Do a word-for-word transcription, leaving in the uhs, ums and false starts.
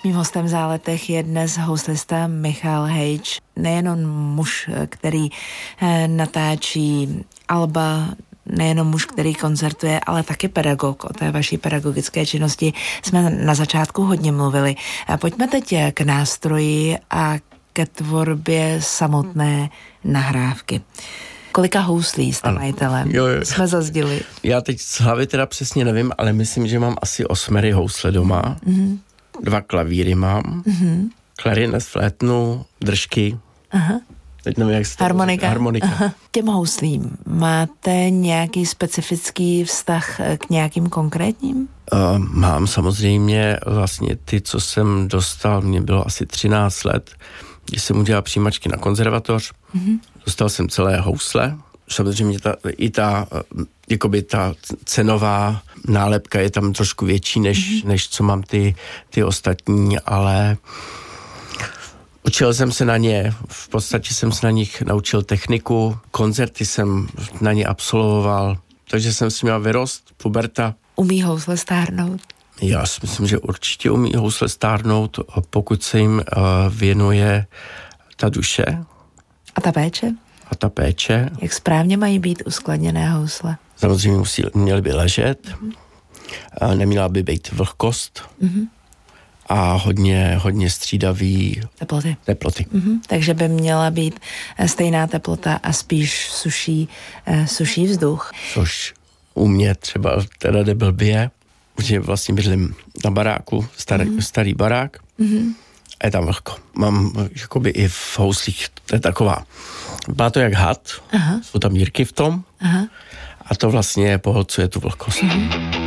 Mým hostem v Záletech je dnes houslista Michal Hejč. Nejenom muž, který natáčí alba, nejenom muž, který koncertuje, ale taky pedagog. O té vaší pedagogické činnosti jsme na začátku hodně mluvili. A pojďme teď k nástroji a ke tvorbě samotné nahrávky. Kolika houslí jste majitelem? Jo, jo. Jsme zazdili. Já teď z hlavy teda přesně nevím, ale myslím, že mám asi osmery housle doma. Mm-hmm. Dva klavíry mám. Mm-hmm. Klarinet, flétnu, držky. Aha. Teď nevím, jak se to Harmonika. Harmonika. Aha. Těm houslím máte nějaký specifický vztah k nějakým konkrétním? Uh, mám samozřejmě vlastně ty, co jsem dostal, mě bylo asi třináct let, když jsem udělal přijímačky na konzervatoř. Mm-hmm. Dostal jsem celé housle. Samozřejmě ta, i ta, jakoby ta cenová nálepka je tam trošku větší, než, mm-hmm. než co mám ty, ty ostatní, ale učil jsem se na ně, v podstatě jsem se na nich naučil techniku, koncerty jsem na ně absolvoval, takže jsem si měl vyrost, puberta. Umí housle stárnout? Já si myslím, že určitě umí housle stárnout, pokud se jim uh, věnuje ta duše. A ta péče? A ta péče. Jak správně mají být uskladněné housle? Samozřejmě musí, měly by ležet, mm-hmm. neměla by být vlhkost mm-hmm. a hodně, hodně střídavý teploty. teploty. Mm-hmm. Takže by měla být stejná teplota a spíš suší, suší vzduch. Což u mě třeba teda jde blbě, protože vlastně bydlím na baráku, starý, mm-hmm. starý barák. Mm-hmm. A je tam vlhko. Mám jakoby i v houslích, to je taková, má to jak had, aha. Jsou tam dírky v tom. Aha. A to vlastně pohlcuje tu vlhkost. Mm-hmm.